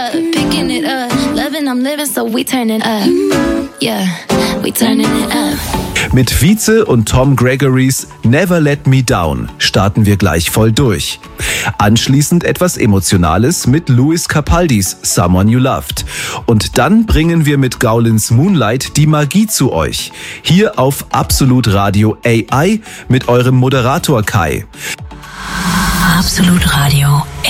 Picking it up, loving, I'm living, so we turning up. Yeah, we turning it up. Mit Vize und Tom Gregorys Never Let Me Down starten wir gleich voll durch. Anschließend etwas Emotionales mit Lewis Capaldis Someone You Loved. Und dann bringen wir mit Gaulens Moonlight die Magie zu euch. Hier auf Absolut Radio AI mit eurem Moderator Kai. Absolut Radio